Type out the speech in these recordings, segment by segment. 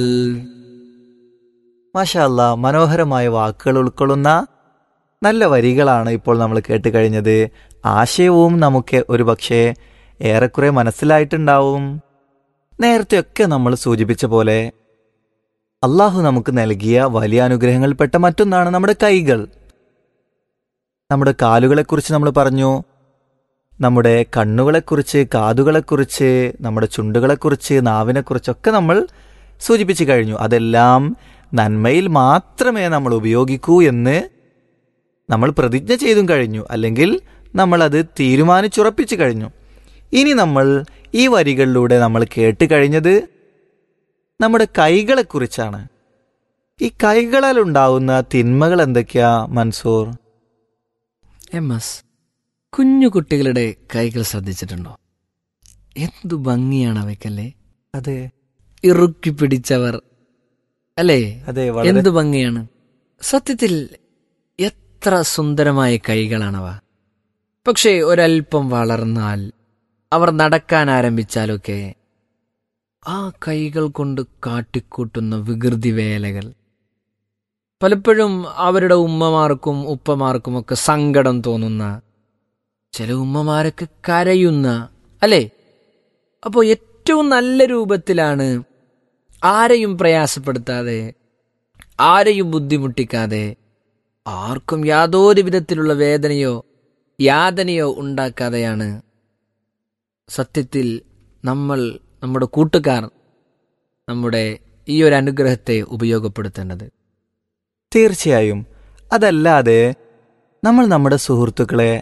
മാഷാ അല്ലാ, മനോഹരമായ വാക്കുകൾ ഉൾക്കൊള്ളുന്ന നല്ല വരികളാണ് ഇപ്പോൾ നമ്മൾ കേട്ട് കഴിഞ്ഞത്. ആശയവും നമുക്ക് ഒരു പക്ഷേ ഏറെക്കുറെ മനസ്സിലായിട്ടുണ്ടാവും. നേരത്തെയൊക്കെ നമ്മൾ സൂചിപ്പിച്ച പോലെ അള്ളാഹു നമുക്ക് നൽകിയ വലിയ അനുഗ്രഹങ്ങളിൽപ്പെട്ട മറ്റൊന്നാണ് നമ്മുടെ കൈകൾ. നമ്മുടെ കാലുകളെക്കുറിച്ച് നമ്മൾ പറഞ്ഞു, നമ്മുടെ കണ്ണുകളെക്കുറിച്ച്, കാതുകളെക്കുറിച്ച്, നമ്മുടെ ചുണ്ടുകളെക്കുറിച്ച്, നാവിനെക്കുറിച്ചൊക്കെ നമ്മൾ സൂചിപ്പിച്ചു കഴിഞ്ഞു. അതെല്ലാം നന്മയിൽ മാത്രമേ നമ്മൾ ഉപയോഗിക്കൂ എന്ന് നമ്മൾ പ്രതിജ്ഞ ചെയ്തും കഴിഞ്ഞു, അല്ലെങ്കിൽ നമ്മളത് തീരുമാനിച്ചുറപ്പിച്ചു കഴിഞ്ഞു. ഇനി നമ്മൾ ഈ വരികളിലൂടെ നമ്മൾ കേട്ട് കഴിഞ്ഞത് നമ്മുടെ കൈകളെക്കുറിച്ചാണ്. ഈ കൈകളാൽ ഉണ്ടാവുന്ന തിന്മകൾ എന്തൊക്കെയാ മൻസൂർ? കുഞ്ഞു കുട്ടികളുടെ കൈകൾ ശ്രദ്ധിച്ചിട്ടുണ്ടോ? എന്തു ഭംഗിയാണ് അവയ്ക്കല്ലേ? അതെ, ഇറുക്കി പിടിച്ചവർ അല്ലേ? അതെ, എന്തു ഭംഗിയാണ് സത്യത്തിൽ. എത്ര സുന്ദരമായ കൈകളാണവ. പക്ഷേ ഒരൽപ്പം വളർന്നാൽ, അവർ നടക്കാൻ ആരംഭിച്ചാലൊക്കെ ആ കൈകൾ കൊണ്ട് കാട്ടിക്കൂട്ടുന്ന വികൃതി വേലകൾ പലപ്പോഴും അവരുടെ ഉമ്മമാർക്കും ഉപ്പമാർക്കുമൊക്കെ സങ്കടം തോന്നുന്ന, ചില ഉമ്മമാരൊക്കെ കരയുന്ന, അല്ലേ? അപ്പോൾ ഏറ്റവും നല്ല രൂപത്തിലാണ് ആരെയും പ്രയാസപ്പെടുത്താതെ, ആരെയും ബുദ്ധിമുട്ടിക്കാതെ, ആർക്കും യാതൊരു വിധത്തിലുള്ള വേദനയോ യാതനയോ ഉണ്ടാക്കാതെയാണ് സത്യത്തിൽ നമ്മുടെ കൂട്ടുകാർ നമ്മുടെ ഈ ഒരു അനുഗ്രഹത്തെ ഉപയോഗപ്പെടുത്തേണ്ടത്. തീർച്ചയായും. അതല്ലാതെ നമ്മൾ നമ്മുടെ സുഹൃത്തുക്കളെ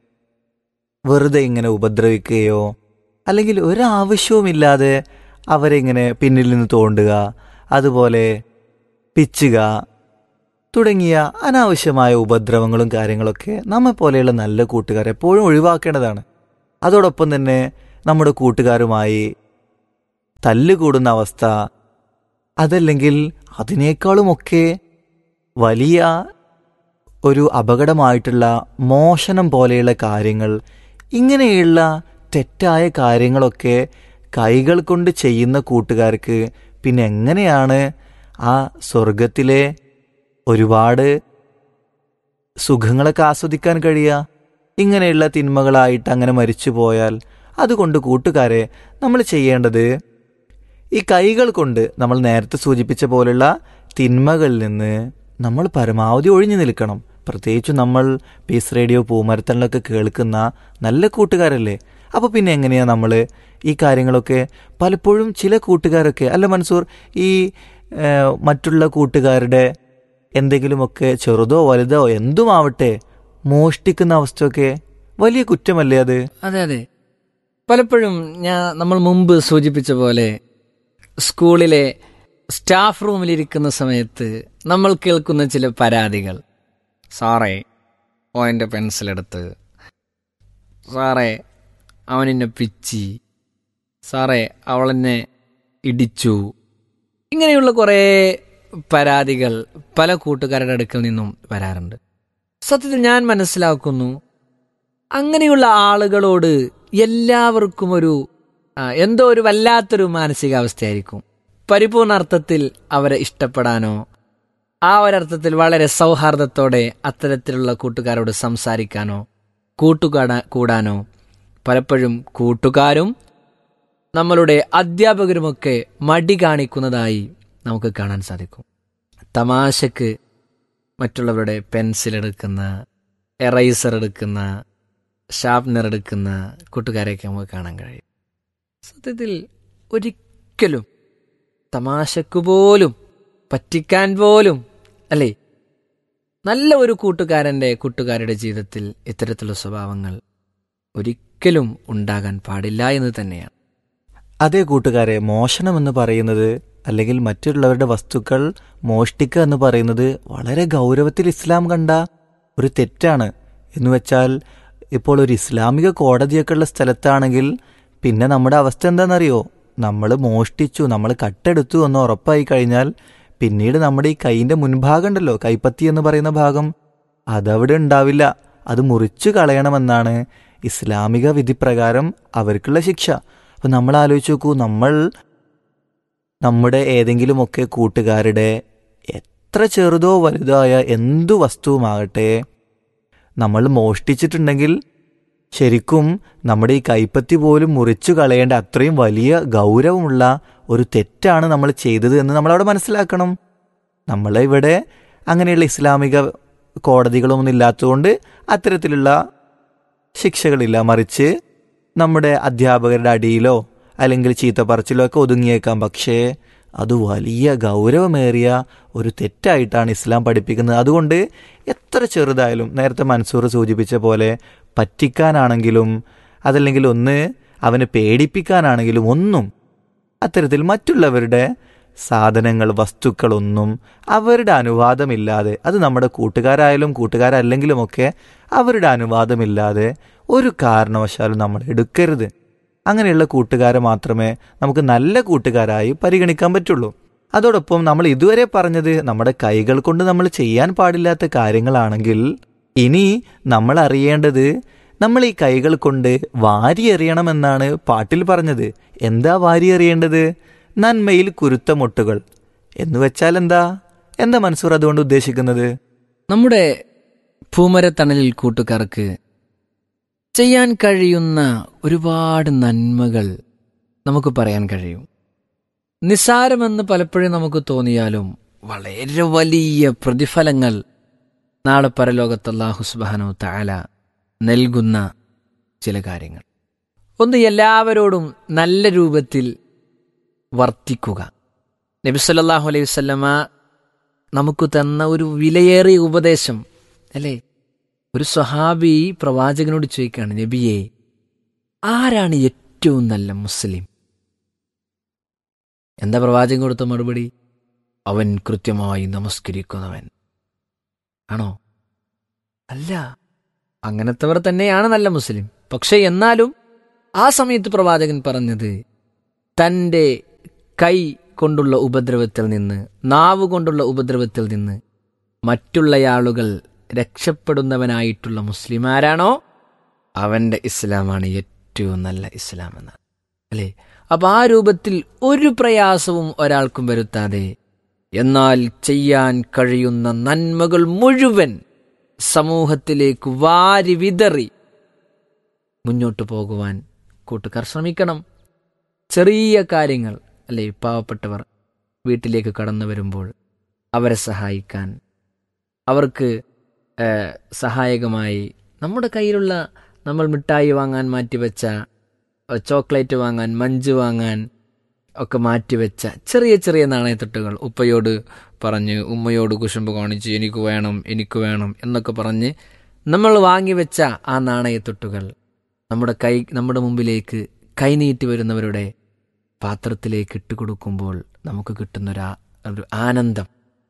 വെറുതെ ഇങ്ങനെ ഉപദ്രവിക്കുകയോ അല്ലെങ്കിൽ ഒരാവശ്യവുമില്ലാതെ അവരെ ഇങ്ങനെ പിന്നിൽ നിന്ന് തോണ്ടുക, അതുപോലെ പിച്ചുക തുടങ്ങിയ അനാവശ്യമായ ഉപദ്രവങ്ങളും കാര്യങ്ങളൊക്കെ നമ്മെ പോലെയുള്ള നല്ല കൂട്ടുകാർ എപ്പോഴും ഒഴിവാക്കേണ്ടതാണ്. അതോടൊപ്പം തന്നെ നമ്മുടെ കൂട്ടുകാരുമായി തല്ലുകൂടുന്ന അവസ്ഥ, അതല്ലെങ്കിൽ അതിനേക്കാളുമൊക്കെ വലിയ ഒരു അപകടമായിട്ടുള്ള മോഷണം പോലെയുള്ള കാര്യങ്ങൾ, ഇങ്ങനെയുള്ള തെറ്റായ കാര്യങ്ങളൊക്കെ കൈകൾ കൊണ്ട് ചെയ്യുന്ന കൂട്ടുകാർക്ക് പിന്നെ എങ്ങനെയാണ് ആ സ്വർഗത്തിലെ ഒരുപാട് സുഖങ്ങളൊക്കെ ആസ്വദിക്കാൻ കഴിയുക? ഇങ്ങനെയുള്ള തിന്മകളായിട്ട് അങ്ങനെ മരിച്ചു പോയാൽ. അതുകൊണ്ട് കൂട്ടുകാരെ, നമ്മൾ ചെയ്യേണ്ടത് ഈ കൈകൾ കൊണ്ട് നമ്മൾ നേരത്തെ സൂചിപ്പിച്ച പോലുള്ള തിന്മകളിൽ നിന്ന് നമ്മൾ പരമാവധി ഒഴിഞ്ഞു നിൽക്കണം. പ്രത്യേകിച്ചും നമ്മൾ പീസ് റേഡിയോ പൂമരത്തണിലൊക്കെ കേൾക്കുന്ന നല്ല കൂട്ടുകാരല്ലേ. അപ്പോൾ പിന്നെ എങ്ങനെയാണ് നമ്മൾ ഈ കാര്യങ്ങളൊക്കെ? പലപ്പോഴും ചില കൂട്ടുകാരൊക്കെ, അല്ല മൻസൂർ, ഈ മറ്റുള്ള കൂട്ടുകാരുടെ എന്തെങ്കിലുമൊക്കെ ചെറുതോ വലുതോ എന്തുമാവട്ടെ മോഷ്ടിക്കുന്ന അവസ്ഥയൊക്കെ വലിയ കുറ്റമല്ലേ അത്? അതെ അതെ. പലപ്പോഴും നമ്മൾ മുമ്പ് സൂചിപ്പിച്ച പോലെ സ്കൂളിലെ സ്റ്റാഫ് റൂമിലിരിക്കുന്ന സമയത്ത് നമ്മൾ കേൾക്കുന്ന ചില പരാതികൾ. സാറേ, ഓൻ്റെ പെൻസിലെടുത്ത്, സാറേ അവനെന്നെ പിച്ചി, സാറേ അവളെന്നെ ഇടിച്ചു. ഇങ്ങനെയുള്ള കുറേ പരാതികൾ പല കൂട്ടുകാരുടെ അടുക്കൽ നിന്നും വരാറുണ്ട്. സത്യത്തിൽ ഞാൻ മനസ്സിലാക്കുന്നു, അങ്ങനെയുള്ള ആളുകളോട് എല്ലാവർക്കും എന്തോ ഒരു വല്ലാത്തൊരു മാനസികാവസ്ഥയായിരിക്കും. പരിപൂർണ അർത്ഥത്തിൽ അവരെ ഇഷ്ടപ്പെടാനോ ആ ഒരർത്ഥത്തിൽ വളരെ സൗഹാർദ്ദത്തോടെ അത്തരത്തിലുള്ള കൂട്ടുകാരോട് സംസാരിക്കാനോ കൂടാനോ പലപ്പോഴും കൂട്ടുകാരും നമ്മളുടെ അധ്യാപകരുമൊക്കെ മടി കാണിക്കുന്നതായി നമുക്ക് കാണാൻ സാധിക്കും. തമാശക്ക് മറ്റുള്ളവരുടെ പെൻസിലെടുക്കുന്ന, എറൈസർ എടുക്കുന്ന, ഷാർപ്നർ എടുക്കുന്ന കൂട്ടുകാരെയൊക്കെ നമുക്ക് കാണാൻ കഴിയും. സത്യത്തിൽ ഒരിക്കലും തമാശക്ക് പോലും, പറ്റിക്കാൻ പോലും, അല്ലേ, നല്ല ഒരു കൂട്ടുകാരുടെ ജീവിതത്തിൽ ഇത്തരത്തിലുള്ള സ്വഭാവങ്ങൾ ഒരിക്കലും ഉണ്ടാകാൻ പാടില്ല എന്ന് തന്നെയാണ്. അതേ കൂട്ടുകാരെ, മോഷണം എന്ന് പറയുന്നത്, അല്ലെങ്കിൽ മറ്റുള്ളവരുടെ വസ്തുക്കൾ മോഷ്ടിക്കുക എന്ന് പറയുന്നത് വളരെ ഗൗരവത്തിൽ ഇസ്ലാം കണ്ട ഒരു തെറ്റാണ്. എന്നുവെച്ചാൽ ഇപ്പോൾ ഒരു ഇസ്ലാമിക കോടതിയൊക്കെ ഉള്ള സ്ഥലത്താണെങ്കിൽ പിന്നെ നമ്മുടെ അവസ്ഥ എന്താണെന്നറിയോ? നമ്മൾ മോഷ്ടിച്ചു, നമ്മൾ കട്ടെടുത്തു എന്ന് ഉറപ്പായി കഴിഞ്ഞാൽ പിന്നീട് നമ്മുടെ ഈ കൈയിൻ്റെ മുൻഭാഗം ഉണ്ടല്ലോ, കൈപ്പത്തി എന്ന് പറയുന്ന ഭാഗം, അതവിടെ ഉണ്ടാവില്ല. അത് മുറിച്ചു കളയണമെന്നാണ് ഇസ്ലാമിക വിധിപ്രകാരം അവർക്കുള്ള ശിക്ഷ. അപ്പം നമ്മൾ ആലോചിച്ച് നോക്കൂ, നമ്മുടെ ഏതെങ്കിലുമൊക്കെ കൂട്ടുകാരുടെ എത്ര ചെറുതോ വലുതായ എന്തു വസ്തുവുമാകട്ടെ നമ്മൾ മോഷ്ടിച്ചിട്ടുണ്ടെങ്കിൽ ശരിക്കും നമ്മുടെ ഈ കൈപ്പത്തി പോലും മുറിച്ചു കളയേണ്ട അത്രയും വലിയ ഗൗരവമുള്ള ഒരു തെറ്റാണ് നമ്മൾ ചെയ്തത് എന്ന് നമ്മളവിടെ മനസ്സിലാക്കണം. നമ്മളിവിടെ അങ്ങനെയുള്ള ഇസ്ലാമിക കോടതികളൊന്നും ഇല്ലാത്തതുകൊണ്ട് അത്തരത്തിലുള്ള ശിക്ഷകളില്ല. മറിച്ച് നമ്മുടെ അധ്യാപകരുടെ അടിയിലോ അല്ലെങ്കിൽ ചീത്ത പറച്ചിലോ ഒക്കെ ഒതുങ്ങിയേക്കാം. പക്ഷേ അത് വലിയ ഗൗരവമേറിയ ഒരു തെറ്റായിട്ടാണ് ഇസ്ലാം പഠിപ്പിക്കുന്നത്. അതുകൊണ്ട് എത്ര ചെറുതായാലും നേരത്തെ മൻസൂർ സൂചിപ്പിച്ച പോലെ പറ്റിക്കാനാണെങ്കിലും അതല്ലെങ്കിൽ ഒന്ന് അവനെ പേടിപ്പിക്കാനാണെങ്കിലും ഒന്നും അത്തരത്തിൽ മറ്റുള്ളവരുടെ സാധനങ്ങൾ വസ്തുക്കളൊന്നും അവരുടെ അനുവാദമില്ലാതെ, അത് നമ്മുടെ കൂട്ടുകാരായാലും കൂട്ടുകാരല്ലെങ്കിലുമൊക്കെ അവരുടെ അനുവാദമില്ലാതെ ഒരു കാരണവശാലും നമ്മൾ എടുക്കരുത്. അങ്ങനെയുള്ള കൂട്ടുകാരെ മാത്രമേ നമുക്ക് നല്ല കൂട്ടുകാരായി പരിഗണിക്കാൻ പറ്റുള്ളൂ. അതോടൊപ്പം നമ്മൾ ഇതുവരെ പറഞ്ഞത് നമ്മുടെ കൈകൾ കൊണ്ട് നമ്മൾ ചെയ്യാൻ പാടില്ലാത്ത കാര്യങ്ങളാണെങ്കിൽ ഇനി നമ്മൾ അറിയേണ്ടത് നമ്മൾ ഈ കൈകൾ കൊണ്ട് വാരിയെറിയണമെന്നാണ് പാട്ടിൽ പറഞ്ഞത്. എന്താ വാരിയെറിയേണ്ടത്? നന്മയിൽ കുരുത്ത മുട്ടുകൾ എന്ന് വെച്ചാൽ എന്താ മൻസൂർ അതുകൊണ്ട് ഉദ്ദേശിക്കുന്നത്? നമ്മുടെ പൂമരത്തണലിൽ കൂട്ടുകാർക്ക് ചെയ്യാൻ കഴിയുന്ന ഒരുപാട് നന്മകൾ നമുക്ക് പറയാൻ കഴിയും. നിസ്സാരമെന്ന് പലപ്പോഴും നമുക്ക് തോന്നിയാലും വളരെ വലിയ പ്രതിഫലങ്ങൾ നാളെ പരലോകത്ത് അല്ലാഹു സുബ്ഹാനഹു തആല നൽകുന്ന ചില കാര്യങ്ങൾ. ഒന്ന്, എല്ലാവരോടും നല്ല രൂപത്തിൽ വർത്തിക്കുക. നബി സല്ലല്ലാഹു അലൈഹി വസല്ലമ നമുക്ക് തന്ന ഒരു വിലയേറിയ ഉപദേശം അല്ലേ? ഒരു സ്വഹാബി പ്രവാചകനോട് ചോദിക്കുകയാണ്, നബിയെ, ആരാണ് ഏറ്റവും നല്ല മുസ്ലിം? എന്താ പ്രവാചകൻ കൊടുത്ത മറുപടി? അവൻ കൃത്യമായി നമസ്കരിക്കുന്നവൻ. ആണോ? അല്ല, അങ്ങനത്തെവർ തന്നെയാണ് നല്ല മുസ്ലിം. പക്ഷെ എന്നാലും ആ സമയത്ത് പ്രവാചകൻ പറഞ്ഞത് തൻ്റെ കൈ കൊണ്ടുള്ള ഉപദ്രവത്തിൽ നിന്ന്, നാവ് കൊണ്ടുള്ള ഉപദ്രവത്തിൽ നിന്ന് മറ്റുള്ള ആളുകൾ രക്ഷപ്പെടുന്നവനായിട്ടുള്ള മുസ്ലിം ആരാണോ അവൻ്റെ ഇസ്ലാമാണ് ഏറ്റവും നല്ല ഇസ്ലാം എന്നാണ് അല്ലേ? അപ്പം ആ രൂപത്തിൽ ഒരു പ്രയാസവും ഒരാൾക്കും വരുത്താതെ, എന്നാൽ ചെയ്യാൻ കഴിയുന്ന നന്മകൾ മുഴുവൻ സമൂഹത്തിലേക്ക് വാരി വിതറി മുന്നോട്ട് പോകുവാൻ കൂട്ടുകാർ ശ്രമിക്കണം. ചെറിയ കാര്യങ്ങൾ അല്ലേ? പാവപ്പെട്ടവർ വീട്ടിലേക്ക് കടന്നു വരുമ്പോൾ അവരെ സഹായിക്കാൻ, അവർക്ക് സഹായകമായി നമ്മുടെ കയ്യിലുള്ള, നമ്മൾ മിഠായി വാങ്ങാൻ മാറ്റിവെച്ച, ചോക്ലേറ്റ് വാങ്ങാൻ, മഞ്ച് വാങ്ങാൻ ഒക്കെ മാറ്റിവെച്ച ചെറിയ ചെറിയ നാണയത്തൊട്ടുകൾ ഉപ്പയോട് പറഞ്ഞ്, ഉമ്മയോട് കുശുമ്പ് കാണിച്ച് എനിക്ക് വേണം എനിക്ക് വേണം എന്നൊക്കെ പറഞ്ഞ് നമ്മൾ വാങ്ങിവെച്ച ആ നാണയത്തൊട്ടുകൾ നമ്മുടെ മുമ്പിലേക്ക് കൈനീട്ടി വരുന്നവരുടെ പാത്രത്തിലേക്ക് ഇട്ടുകൊടുക്കുമ്പോൾ നമുക്ക് കിട്ടുന്നൊരു ആനന്ദം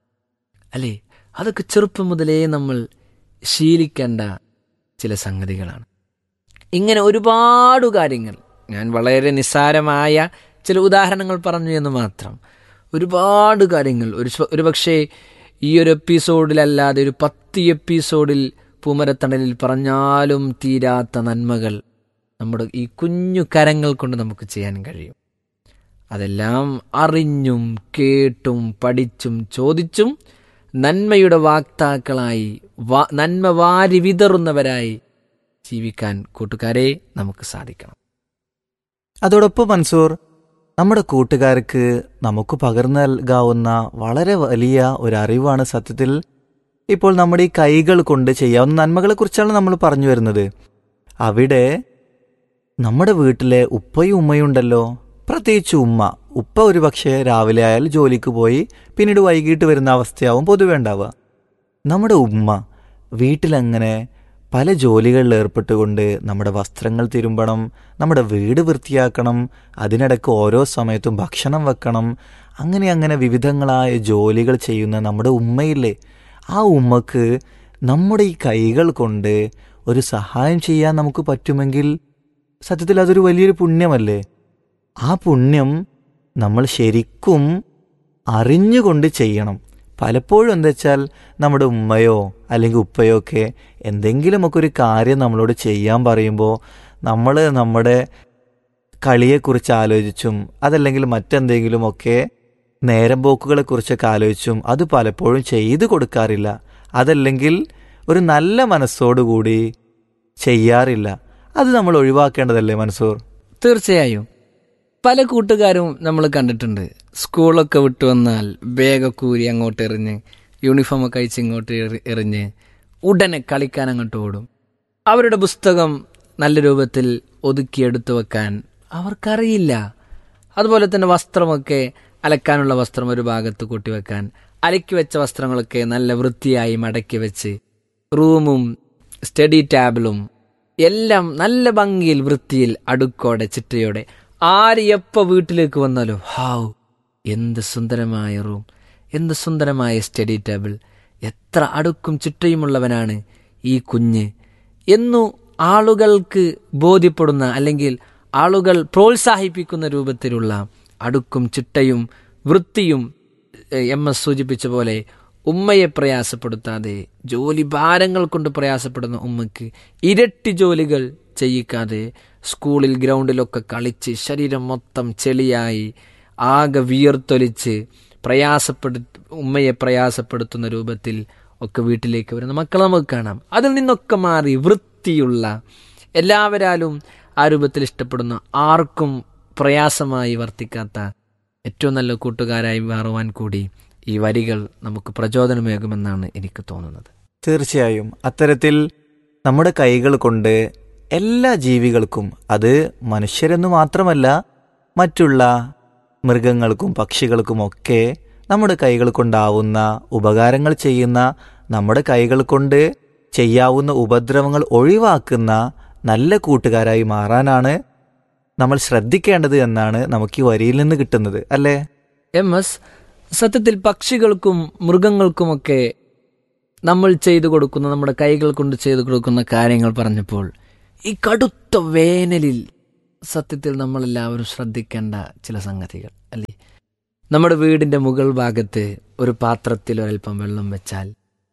അല്ലേ? അതൊക്കെ ചെറുപ്പം മുതലേ നമ്മൾ ശീലിക്കേണ്ട ചില സംഗതികളാണ്. ഇങ്ങനെ ഒരുപാട് കാര്യങ്ങൾ, ഞാൻ വളരെ നിസ്സാരമായ ചില ഉദാഹരണങ്ങൾ പറഞ്ഞു എന്ന് മാത്രം. ഒരുപാട് കാര്യങ്ങൾ ഒരുപക്ഷെ ഈ ഒരു എപ്പിസോഡിലല്ലാതെ ഒരു 10 എപ്പിസോഡിൽ പൂമരത്തണലിൽ പറഞ്ഞാലും തീരാത്ത നന്മകൾ നമ്മുടെ ഈ കുഞ്ഞു കരങ്ങൾ കൊണ്ട് നമുക്ക് ചെയ്യാൻ കഴിയും. അതെല്ലാം അറിഞ്ഞും കേട്ടും പഠിച്ചും ചോദിച്ചും നന്മയുടെ വാക്താക്കളായി, നന്മ വാരി വിതറുന്നവരായി ജീവിക്കാൻ കൂട്ടുകാരെ നമുക്ക് സാധിക്കണം. അതോടൊപ്പം മൻസൂർ, നമ്മുടെ കൂട്ടുകാർക്ക് നമുക്ക് പകർന്നു നൽകാവുന്ന വളരെ വലിയ ഒരു അറിവാണ് സത്യത്തിൽ ഇപ്പോൾ നമ്മുടെ ഈ കൈകൾ കൊണ്ട് ചെയ്യാവുന്ന നന്മകളെക്കുറിച്ചാണ് നമ്മൾ പറഞ്ഞു വരുന്നത്. അവിടെ നമ്മുടെ വീട്ടിലെ ഉപ്പയും ഉമ്മയും ഉണ്ടല്ലോ, പ്രത്യേകിച്ച് ഉപ്പ ഒരു പക്ഷേ രാവിലെ ആയാൽ ജോലിക്ക് പോയി പിന്നീട് വൈകിട്ട് വരുന്ന അവസ്ഥയാവും പൊതുവെ ഉണ്ടാവുക. നമ്മുടെ ഉമ്മ വീട്ടിലങ്ങനെ പല ജോലികളിൽ ഏർപ്പെട്ടുകൊണ്ട് നമ്മുടെ വസ്ത്രങ്ങൾ തിരുമ്പണം, നമ്മുടെ വീട് വൃത്തിയാക്കണം, അതിനിടയ്ക്ക് ഓരോ സമയത്തും ഭക്ഷണം വെക്കണം, അങ്ങനെ വിവിധങ്ങളായ ജോലികൾ ചെയ്യുന്ന നമ്മുടെ ഉമ്മയില്ലേ, ആ ഉമ്മക്ക് നമ്മുടെ ഈ കൈകൾ കൊണ്ട് ഒരു സഹായം ചെയ്യാൻ നമുക്ക് പറ്റുമെങ്കിൽ സത്യത്തിൽ അതൊരു വലിയൊരു പുണ്യമല്ലേ? ആ പുണ്യം നമ്മൾ ശരിക്കും അറിഞ്ഞുകൊണ്ട് ചെയ്യണം. പലപ്പോഴും എന്താ വെച്ചാൽ നമ്മുടെ ഉമ്മയോ അല്ലെങ്കിൽ ഉപ്പയോ ഒക്കെ എന്തെങ്കിലുമൊക്കെ ഒരു കാര്യം നമ്മളോട് ചെയ്യാൻ പറയുമ്പോൾ നമ്മുടെ കളിയെക്കുറിച്ച് ആലോചിച്ചും അതല്ലെങ്കിൽ മറ്റെന്തെങ്കിലുമൊക്കെ നേരം പോക്കുകളെക്കുറിച്ചൊക്കെ ആലോചിച്ചും അത് പലപ്പോഴും ചെയ്തു കൊടുക്കാറില്ല. അതല്ലെങ്കിൽ ഒരു നല്ല മനസ്സോടുകൂടി ചെയ്യാറില്ല. അത് നമ്മൾ ഒഴിവാക്കേണ്ടതല്ലേ മൻസൂർ? തീർച്ചയായും. പല കൂട്ടുകാരും നമ്മൾ കണ്ടിട്ടുണ്ട്, സ്കൂളൊക്കെ വിട്ടു വന്നാൽ ബാഗൊക്കെ ഊരി അങ്ങോട്ട് എറിഞ്ഞ്, യൂണിഫോമൊക്കെ അയച്ച് ഇങ്ങോട്ട് എറിഞ്ഞ് ഉടനെ കളിക്കാൻ അങ്ങോട്ട് ഓടും. അവരുടെ പുസ്തകം നല്ല രൂപത്തിൽ ഒതുക്കിയെടുത്തു വെക്കാൻ അവർക്കറിയില്ല. അതുപോലെ തന്നെ വസ്ത്രമൊക്കെ, അലക്കാനുള്ള വസ്ത്രം ഒരു ഭാഗത്ത് കൂട്ടിവെക്കാൻ, അലക്കി വെച്ച വസ്ത്രങ്ങളൊക്കെ നല്ല വൃത്തിയായി മടക്കി വെച്ച് റൂമും സ്റ്റഡി ടേബിളും എല്ലാം നല്ല ഭംഗിയിൽ വൃത്തിയിൽ അടുക്കോടെ ചിട്ടയോടെ ആര് എപ്പോൾ വീട്ടിലേക്ക് വന്നാലും ഹാവ് എന്ത് സുന്ദരമായ റൂം, എന്ത് സുന്ദരമായ സ്റ്റഡി ടേബിൾ, എത്ര അടുക്കും ചിട്ടയുമുള്ളവനാണ് ഈ കുഞ്ഞ് എന്നു ആളുകൾക്ക് ബോധ്യപ്പെടുന്ന അല്ലെങ്കിൽ ആളുകൾ പ്രോത്സാഹിപ്പിക്കുന്ന രൂപത്തിലുള്ള അടുക്കും ചിട്ടയും വൃത്തിയും MS സൂചിപ്പിച്ച പോലെ ഉമ്മയെ പ്രയാസപ്പെടുത്താതെ, ജോലി ഭാരങ്ങൾ കൊണ്ട് പ്രയാസപ്പെടുന്ന ഉമ്മയ്ക്ക് ഇരട്ടി ജോലികൾ ചെയ്യിക്കാതെ, സ്കൂളിൽ ഗ്രൗണ്ടിലൊക്കെ കളിച്ച് ശരീരം മൊത്തം ചെളിയായി ആകെ വിയർത്തൊലിച്ച് ഉമ്മയെ പ്രയാസപ്പെടുത്തുന്ന രൂപത്തിൽ ഒക്കെ വീട്ടിലേക്ക് വരുന്ന മക്കളെ നമുക്ക് കാണാം. അതിൽ നിന്നൊക്കെ മാറി വൃത്തിയുള്ള, എല്ലാവരാലും ആ രൂപത്തിൽ ഇഷ്ടപ്പെടുന്ന, ആർക്കും പ്രയാസമായി വർത്തിക്കാത്ത ഏറ്റവും നല്ല കൂട്ടുകാരായി മാറുവാൻ കൂടി ഈ വരികൾ നമുക്ക് പ്രചോദനമേകുമെന്നാണ് എനിക്ക് തോന്നുന്നത്. തീർച്ചയായും അത്തരത്തിൽ നമ്മുടെ കൈകൾ കൊണ്ട് എല്ലാ ജീവികൾക്കും, അത് മനുഷ്യരെന്നു മാത്രമല്ല മറ്റുള്ള മൃഗങ്ങൾക്കും പക്ഷികൾക്കുമൊക്കെ നമ്മുടെ കൈകൾ കൊണ്ടാവുന്ന ഉപകാരങ്ങൾ ചെയ്യുന്ന, നമ്മുടെ കൈകൾ കൊണ്ട് ചെയ്യാവുന്ന ഉപദ്രവങ്ങൾ ഒഴിവാക്കുന്ന നല്ല കൂട്ടുകാരായി മാറാനാണ് നമ്മൾ ശ്രദ്ധിക്കേണ്ടത് എന്നാണ് നമുക്ക് ഈ വരിയിൽ നിന്ന് കിട്ടുന്നത്, അല്ലേ MS? സത്യത്തിൽ പക്ഷികൾക്കും മൃഗങ്ങൾക്കുമൊക്കെ നമ്മൾ ചെയ്തു കൊടുക്കുന്ന, നമ്മുടെ കൈകൾ കൊണ്ട് ചെയ്തു കൊടുക്കുന്ന കാര്യങ്ങൾ പറഞ്ഞപ്പോൾ, ഈ കടുത്ത വേനലിൽ സത്യത്തിൽ നമ്മളെല്ലാവരും ശ്രദ്ധിക്കേണ്ട ചില സംഗതികൾ അല്ലേ? നമ്മുടെ വീടിൻ്റെ മുകൾ ഭാഗത്ത് ഒരു പാത്രത്തിൽ ഒരൽപ്പം വെള്ളം വെച്ചാൽ,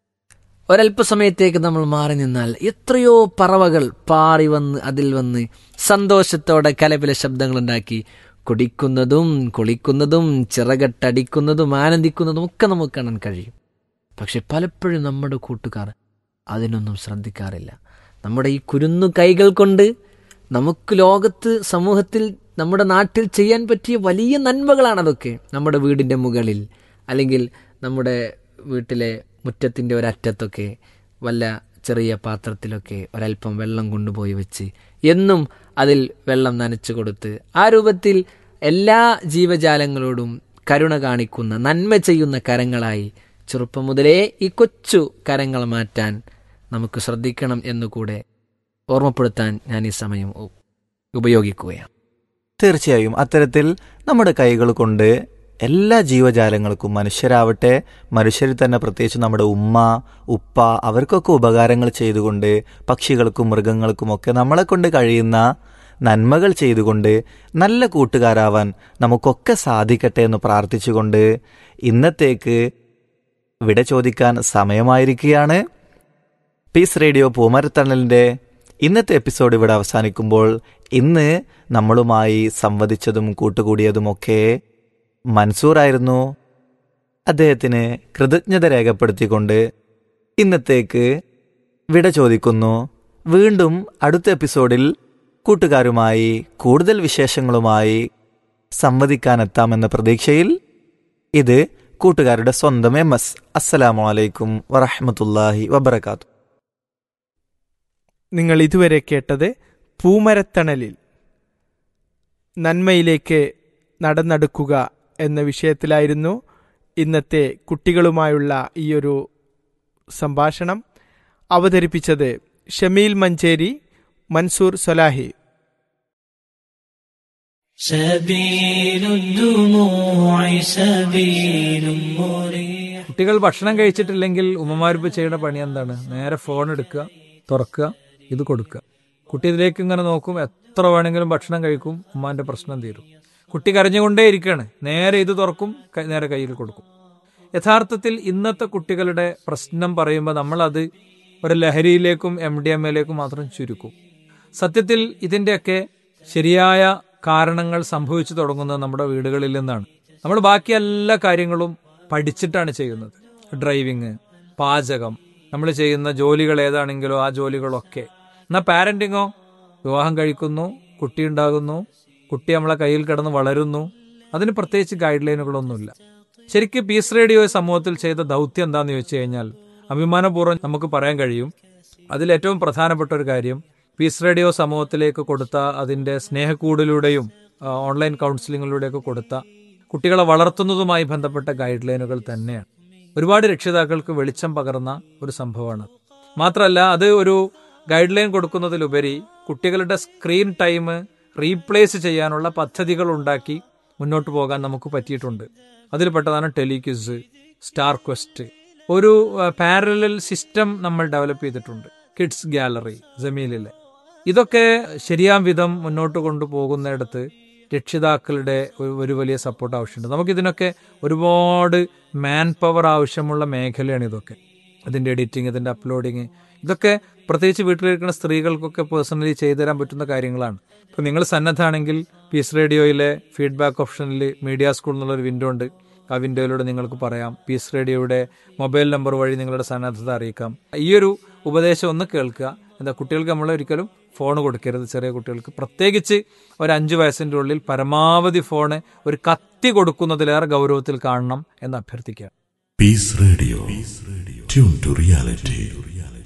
ഒരല്പസമയത്തേക്ക് നമ്മൾ മാറി നിന്നാൽ എത്രയോ പറവകൾ പാറി വന്ന് അതിൽ വന്ന് സന്തോഷത്തോടെ കലപില ശബ്ദങ്ങളുണ്ടാക്കി കുടിക്കുന്നതും കുളിക്കുന്നതും ചിറകട്ടടിക്കുന്നതും ആനന്ദിക്കുന്നതും ഒക്കെ നമുക്ക് കാണാൻ കഴിയും. പക്ഷെ പലപ്പോഴും നമ്മുടെ കൂട്ടുകാർ അതിനൊന്നും ശ്രദ്ധിക്കാറില്ല. നമ്മുടെ ഈ കുരുന്നു കൈകൾ കൊണ്ട് നമുക്ക് ലോകത്ത്, സമൂഹത്തിൽ, നമ്മുടെ നാട്ടിൽ ചെയ്യാൻ പറ്റിയ വലിയ നന്മകളാണതൊക്കെ. നമ്മുടെ വീടിൻ്റെ മുകളിൽ അല്ലെങ്കിൽ നമ്മുടെ വീട്ടിലെ മുറ്റത്തിൻ്റെ ഒരറ്റത്തൊക്കെ വല്ല ചെറിയ പാത്രത്തിലൊക്കെ ഒരൽപ്പം വെള്ളം കൊണ്ടുപോയി വെച്ച് എന്നും അതിൽ വെള്ളം നനച്ചു കൊടുത്ത് ആ രൂപത്തിൽ എല്ലാ ജീവജാലങ്ങളോടും കരുണ കാണിക്കുന്ന, നന്മ ചെയ്യുന്ന കരങ്ങളായി ചെറുപ്പം മുതലേ ഈ കൊച്ചു കരങ്ങൾ മാറ്റാൻ നമുക്ക് ശ്രദ്ധിക്കണം എന്നുകൂടെ ഓർമ്മപ്പെടുത്താൻ ഞാൻ ഈ സമയം ഉപയോഗിക്കുകയാണ്. തീർച്ചയായും അത്തരത്തിൽ നമ്മുടെ കൈകൾ കൊണ്ട് എല്ലാ ജീവജാലങ്ങൾക്കും, മനുഷ്യരാവട്ടെ, മനുഷ്യരിൽ തന്നെ പ്രത്യേകിച്ച് നമ്മുടെ ഉമ്മ ഉപ്പ അവർക്കൊക്കെ ഉപകാരങ്ങൾ ചെയ്തുകൊണ്ട്, പക്ഷികൾക്കും മൃഗങ്ങൾക്കുമൊക്കെ നമ്മളെ കൊണ്ട് കഴിയുന്ന നന്മകൾ ചെയ്തുകൊണ്ട് നല്ല കൂട്ടുകാരാവാൻ നമുക്കൊക്കെ സാധിക്കട്ടെ എന്ന് പ്രാർത്ഥിച്ചുകൊണ്ട് ഇന്നത്തേക്ക് വിട ചോദിക്കാൻ സമയമായിരിക്കുകയാണ്. പീസ് റേഡിയോ പൂമരത്തണലിൻ്റെ ഇന്നത്തെ എപ്പിസോഡ് ഇവിടെ അവസാനിക്കുമ്പോൾ ഇന്ന് നമ്മളുമായി സംവദിച്ചതും കൂട്ടുകൂടിയതുമൊക്കെ മൻസൂറായിരുന്നു. അദ്ദേഹത്തിന് കൃതജ്ഞത രേഖപ്പെടുത്തിക്കൊണ്ട് ഇന്നത്തേക്ക് വിട ചോദിക്കുന്നു. വീണ്ടും അടുത്ത എപ്പിസോഡിൽ കൂട്ടുകാരുമായി കൂടുതൽ വിശേഷങ്ങളുമായി സംവദിക്കാനെത്താമെന്ന പ്രതീക്ഷയിൽ ഇത് കൂട്ടുകാരുടെ സ്വന്തം MS. അസ്സലാമു അലൈക്കും വറഹ്മത്തുള്ളാഹി വബറകാതുഹു. നിങ്ങൾ ഇതുവരെ കേട്ടത് പൂമരത്തണലിൽ നന്മയിലേക്ക് നടന്നെടുക്കുക എന്ന വിഷയത്തിലായിരുന്നു ഇന്നത്തെ കുട്ടികളുമായുള്ള ഈയൊരു സംഭാഷണം. അവതരിപ്പിച്ചത് ഷമീൽ മഞ്ചേരി, മൻസൂർ സലാഹി. കുട്ടികൾ ഭക്ഷണം കഴിച്ചിട്ടില്ലെങ്കിൽ ഉമ്മമാരിപ്പോൾ ചെയ്യുന്ന പണി എന്താണ്? നേരെ ഫോൺ എടുക്കുക, തുറക്കുക, ഇത് കൊടുക്കുക. കുട്ടി ഇതിലേക്ക് ഇങ്ങനെ നോക്കും, എത്ര വേണമെങ്കിലും ഭക്ഷണം കഴിക്കും, ഉമ്മാന്റെ പ്രശ്നം തീരും. കുട്ടി കരഞ്ഞുകൊണ്ടേ ഇരിക്കുകയാണ്, നേരെ ഇത് തുറക്കും, നേരെ കയ്യിൽ കൊടുക്കും. യഥാർത്ഥത്തിൽ ഇന്നത്തെ കുട്ടികളുടെ പ്രശ്നം പറയുമ്പോൾ നമ്മളത് ഒരു ലഹരിയിലേക്കും MDMA മാത്രം ചുരുക്കും. സത്യത്തിൽ ഇതിൻ്റെയൊക്കെ ശരിയായ കാരണങ്ങൾ സംഭവിച്ചു തുടങ്ങുന്നത് നമ്മുടെ വീടുകളിൽ നിന്നാണ്. നമ്മൾ ബാക്കി എല്ലാ കാര്യങ്ങളും പഠിച്ചിട്ടാണ് ചെയ്യുന്നത്. ഡ്രൈവിങ്, പാചകം, നമ്മൾ ചെയ്യുന്ന ജോലികൾ ഏതാണെങ്കിലോ ആ ജോലികളൊക്കെ. എന്നാൽ പാരന്റിങ്ങോ, വിവാഹം കഴിക്കുന്നു, കുട്ടി ഉണ്ടാകുന്നു, കുട്ടി നമ്മളെ കയ്യിൽ കിടന്ന് വളരുന്നു, അതിന് പ്രത്യേകിച്ച് ഗൈഡ് ലൈനുകളൊന്നുമില്ല. ശരിക്കും പീസ് റേഡിയോ സമൂഹത്തിൽ ചെയ്ത ദൗത്യം എന്താണെന്ന് ചോദിച്ചു കഴിഞ്ഞാൽ അഭിമാനപൂർവ്വം നമുക്ക് പറയാൻ കഴിയും, അതിലേറ്റവും പ്രധാനപ്പെട്ട ഒരു കാര്യം പീസ് റേഡിയോ സമൂഹത്തിലേക്ക് കൊടുത്ത അതിൻ്റെ സ്നേഹക്കൂടിലൂടെയും ഓൺലൈൻ കൗൺസിലിങ്ങിലൂടെയൊക്കെ കൊടുത്ത കുട്ടികളെ വളർത്തുന്നതുമായി ബന്ധപ്പെട്ട ഗൈഡ് ലൈനുകൾ തന്നെയാണ്. ഒരുപാട് രക്ഷിതാക്കൾക്ക് വെളിച്ചം പകർന്ന ഒരു സംഭവമാണ്. മാത്രമല്ല, അത് ഒരു ഗൈഡ് ലൈൻ കൊടുക്കുന്നതിലുപരി കുട്ടികളുടെ സ്ക്രീൻ ടൈം റീപ്ലേസ് ചെയ്യാനുള്ള പദ്ധതികൾ ഉണ്ടാക്കി മുന്നോട്ട് പോകാൻ നമുക്ക് പറ്റിയിട്ടുണ്ട്. അതിൽപ്പെട്ടതാണ് ടെലിക്വിസ്, സ്റ്റാർ ക്വസ്റ്റ്. ഒരു പാരലൽ സിസ്റ്റം നമ്മൾ ഡെവലപ്പ് ചെയ്തിട്ടുണ്ട്, കിഡ്സ് ഗാലറി, ജമീലിലെ. ഇതൊക്കെ ശരിയാം വിധം മുന്നോട്ട് കൊണ്ടുപോകുന്നിടത്ത് രക്ഷിതാക്കളുടെ ഒരു വലിയ സപ്പോർട്ട് ആവശ്യമുണ്ട്. നമുക്കിതിനൊക്കെ ഒരുപാട് മാൻ പവർ ആവശ്യമുള്ള മേഖലയാണ് ഇതൊക്കെ. ഇതിൻ്റെ എഡിറ്റിംഗ്, ഇതിൻ്റെ അപ്ലോഡിങ്, ഇതൊക്കെ പ്രത്യേകിച്ച് വീട്ടിലിരിക്കുന്ന സ്ത്രീകൾക്കൊക്കെ പേഴ്സണലി ചെയ്തു തരാൻ പറ്റുന്ന കാര്യങ്ങളാണ്. ഇപ്പോൾ നിങ്ങൾ സന്നദ്ധമാണെങ്കിൽ പീസ് റേഡിയോയിലെ ഫീഡ്ബാക്ക് ഓപ്ഷനിൽ മീഡിയ സ്കൂൾ എന്നുള്ളൊരു വിൻഡോ ഉണ്ട്. ആ വിൻഡോയിലൂടെ നിങ്ങൾക്ക് പറയാം. പീസ് റേഡിയോയുടെ മൊബൈൽ നമ്പർ വഴി നിങ്ങളുടെ സന്നദ്ധത അറിയിക്കാം. ഈ ഒരു ഉപദേശം ഒന്ന് കേൾക്കുക. എന്താ, കുട്ടികൾക്ക് നമ്മൾ ഒരിക്കലും ഫോൺ കൊടുക്കരുത്. ചെറിയ കുട്ടികൾക്ക് പ്രത്യേകിച്ച് ഒരു 5 വയസ്സിൻ്റെ ഉള്ളിൽ പരമാവധി ഫോണ് ഒരു കത്തി കൊടുക്കുന്നതിലേറെ ഗൗരവത്തിൽ കാണണം എന്ന് അഭ്യർത്ഥിക്കുക. Piece radio, tune to reality.